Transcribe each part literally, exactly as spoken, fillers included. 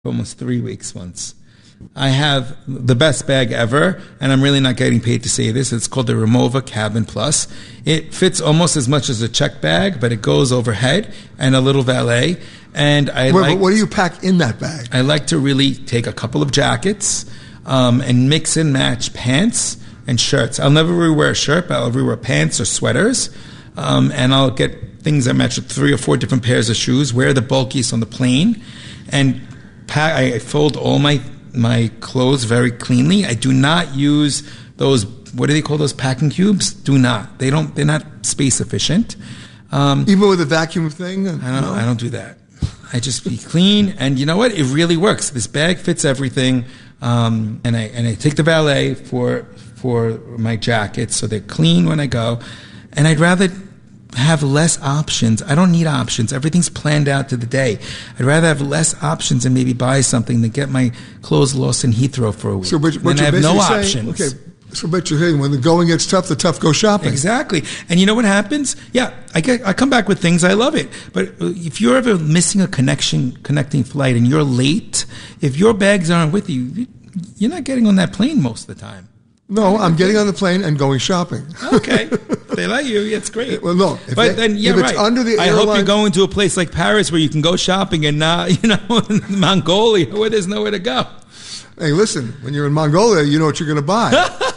almost three weeks once. I have the best bag ever, and I'm really not getting paid to say this. It's called the Rimowa Cabin Plus. It fits almost as much as a check bag, but it goes overhead and a little valet. And I Wait, like, what do you pack in that bag? I like to really take a couple of jackets um, and mix and match pants and shirts. I'll never rewear a shirt, but I'll rewear pants or sweaters, um, and I'll get things that match with three or four different pairs of shoes. Wear the bulkiest on the plane, and pack, I fold all my my clothes very cleanly. I do not use those, what do they call those, packing cubes? Do not. They don't, they're not space efficient. Um, Even with a vacuum thing? I don't no? I don't do that. I just be clean, and you know what? It really works. This bag fits everything, um, and I and I take the valet for for my jackets, so they're clean when I go, and I'd rather have less options. I don't need options. Everything's planned out to the day. I'd rather have less options and maybe buy something than get my clothes lost in Heathrow for a week. So, but, but then I have no saying, options. Okay, so but you're saying when the going gets tough, the tough go shopping. Exactly. And you know what happens? Yeah, I get, I come back with things. I love it. But if you're ever missing a connection, connecting flight and you're late, if your bags aren't with you, you're not getting on that plane most of the time. No, I'm getting on the plane and going shopping. Okay. They let you. It's great. Well, no. If but they, then, yeah, if it's right. under the I airline, hope you're going to a place like Paris where you can go shopping and not, you know, Mongolia where there's nowhere to go. Hey, listen, when you're in Mongolia, you know what you're going to buy.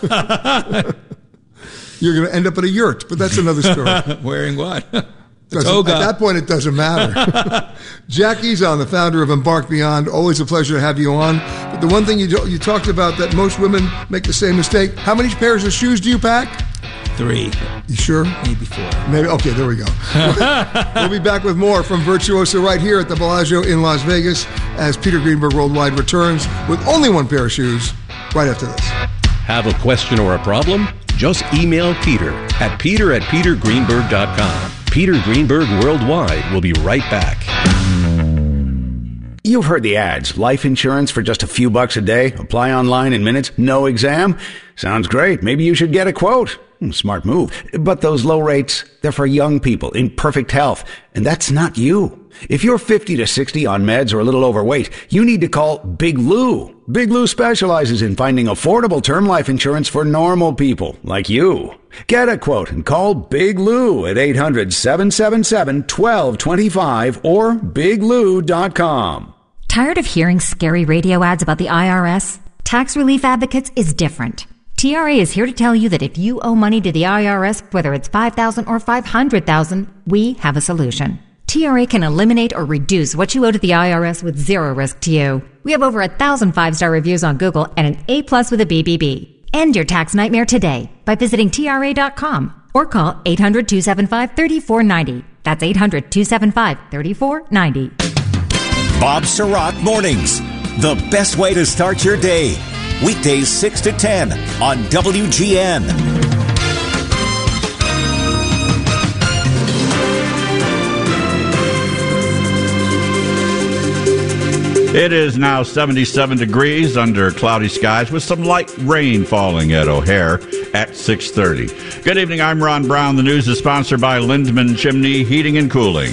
You're going to end up at a yurt, but that's another story. Wearing what? At that point, it doesn't matter. Jack Ezon, the founder of Embark Beyond, always a pleasure to have you on. But the one thing you you talked about that most women make the same mistake. How many pairs of shoes do you pack? Three. You sure? Maybe four. Maybe. Okay, there we go. We'll be back with more from Virtuoso right here at the Bellagio in Las Vegas as Peter Greenberg Worldwide returns with only one pair of shoes right after this. Have a question or a problem? Just email Peter at peter at peter greenberg dot com. Peter Greenberg Worldwide will be right back. You've heard the ads. Life insurance for just a few bucks a day. Apply online in minutes. No exam. Sounds great. Maybe you should get a quote. Smart move. But those low rates, they're for young people in perfect health. And that's not you. If you're fifty to sixty on meds or a little overweight, you need to call Big Lou. Big Lou specializes in finding affordable term life insurance for normal people like you. Get a quote and call Big Lou at eight hundred, seven seven seven, one two two five or big lou dot com. Tired of hearing scary radio ads about the I R S? Tax Relief Advocates is different. T R A is here to tell you that if you owe money to the I R S, whether it's five thousand dollars or five hundred thousand dollars, we have a solution. T R A can eliminate or reduce what you owe to the I R S with zero risk to you. We have over a thousand five-star reviews on Google and an A plus with a B B B. End your tax nightmare today by visiting T R A dot com or call eight hundred, two seven five, three four nine zero. That's eight hundred, two seven five, three four nine zero. Bob Sirott Mornings, the best way to start your day. Weekdays six to ten on W G N. It is now seventy-seven degrees under cloudy skies with some light rain falling at O'Hare at six thirty. Good evening, I'm Ron Brown. The news is sponsored by Lindman Chimney Heating and Cooling.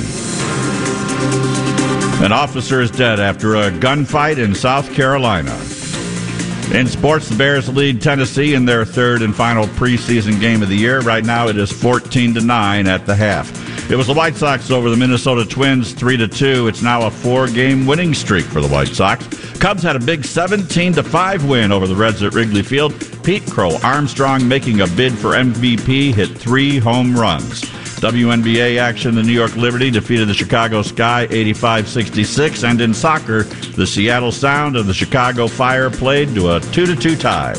An officer is dead after a gunfight in South Carolina. In sports, the Bears lead Tennessee in their third and final preseason game of the year. Right now it is fourteen to nine at the half. It was the White Sox over the Minnesota Twins three to two. It's now a four-game winning streak for the White Sox. Cubs had a big seventeen to five win over the Reds at Wrigley Field. Pete Crow Armstrong, making a bid for M V P, hit three home runs. W N B A action, the New York Liberty defeated the Chicago Sky eighty-five sixty-six. And in soccer, the Seattle Sound and the Chicago Fire played to a two to two tie.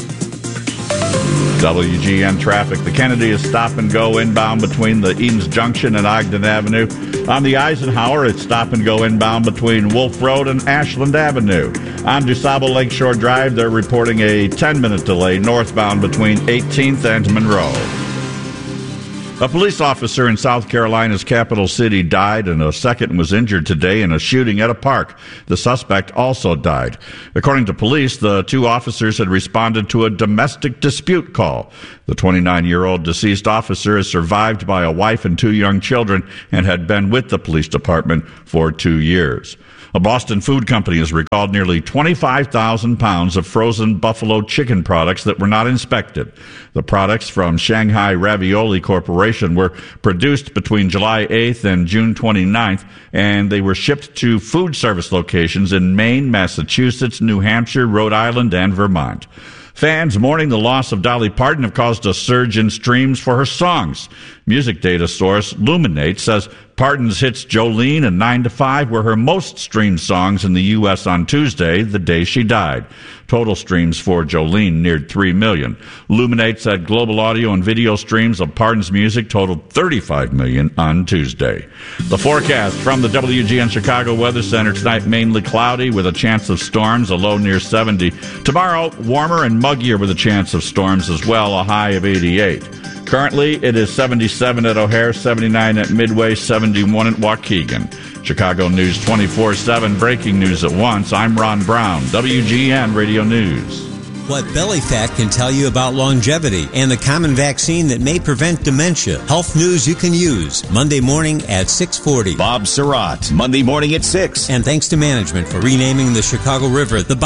W G N traffic. The Kennedy is stop and go inbound between the Edens Junction and Ogden Avenue. On the Eisenhower, it's stop and go inbound between Wolf Road and Ashland Avenue. On DuSable Lakeshore Drive, they're reporting a ten-minute delay northbound between eighteenth and Monroe. A police officer in South Carolina's capital city died and a second was injured today in a shooting at a park. The suspect also died. According to police, the two officers had responded to a domestic dispute call. The twenty-nine-year-old deceased officer is survived by a wife and two young children and had been with the police department for two years. A Boston food company has recalled nearly twenty-five thousand pounds of frozen buffalo chicken products that were not inspected. The products from Shanghai Ravioli Corporation were produced between July eighth and June twenty-ninth, and they were shipped to food service locations in Maine, Massachusetts, New Hampshire, Rhode Island, and Vermont. Fans mourning the loss of Dolly Parton have caused a surge in streams for her songs. Music data source Luminate says Parton's hits Jolene and nine to five were her most streamed songs in the U S on Tuesday, the day she died. Total streams for Jolene neared three million. Luminate said global audio and video streams of Parton's music totaled thirty-five million on Tuesday. The forecast from the W G N Chicago Weather Center tonight, mainly cloudy with a chance of storms, a low near seventy. Tomorrow, warmer and muggier with a chance of storms as well, a high of eighty-eight. Currently, it is seventy-seven at O'Hare, seventy-nine at Midway, seventy-one at Waukegan. Chicago News twenty-four seven, breaking news at once. I'm Ron Brown, W G N Radio News. What Belly Fat can tell you about longevity and the common vaccine that may prevent dementia. Health news you can use. Monday morning at six forty. Bob Surratt, Monday morning at six. And thanks to management for renaming the Chicago River the